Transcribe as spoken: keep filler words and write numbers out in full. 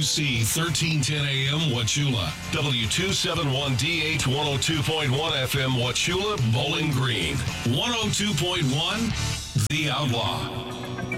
C thirteen ten A M Wauchula, W two seventy-one D H one oh two point one F M Wauchula, Bowling Green, one oh two point one The Outlaw.